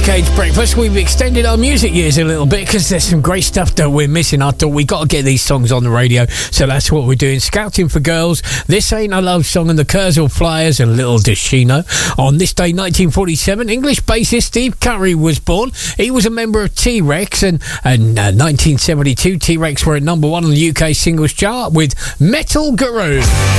Decades Breakfast. We've extended our music years a little bit because there's some great stuff that we're missing. I thought we got to get these songs on the radio, so that's what we're doing. Scouting for Girls, This Ain't a Love Song, and the Kurzweil Flyers, and Little Does She Know. On this day, 1947, English bassist Steve Curry was born. He was a member of T-Rex, and in 1972, T-Rex were at number 1 on the UK singles chart with Metal Guru.